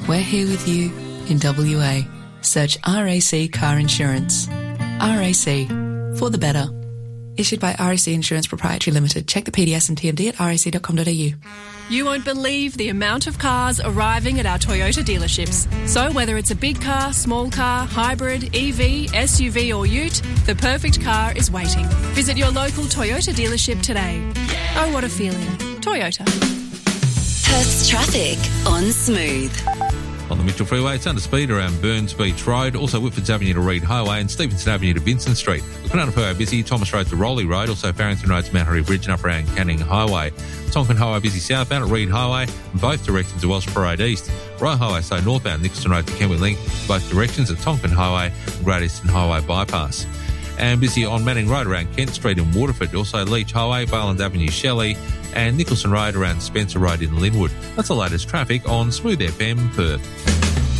We're here with you in WA. Search RAC Car Insurance. RAC, for the better. Issued by RAC Insurance Proprietary Limited. Check the PDS and TMD at rac.com.au. You won't believe the amount of cars arriving at our Toyota dealerships. So whether it's a big car, small car, hybrid, EV, SUV or ute, the perfect car is waiting. Visit your local Toyota dealership today. Oh, what a feeling. Toyota. Perth's traffic on Smooth. On the Mitchell Freeway, it's under speed around Burns Beach Road, also Whitfords Avenue to Reid Highway and Stevenson Avenue to Vincent Street. Looking under Perth busy, Thomas Road to Rowley Road, also Farrington Road to Mount Harry Bridge and up around Canning Highway. Tonkin Highway busy southbound at Reid Highway and both directions to Welsh Parade East. Royal Highway so northbound Nicholson Road to Kenway Link, both directions at Tonkin Highway and Great Eastern Highway bypass. And busy on Manning Road around Kent Street in Waterford, also Leach Highway, Bayland Avenue Shelley and Nicholson Road around Spencer Road in Linwood. That's the latest traffic on Smooth FM Perth.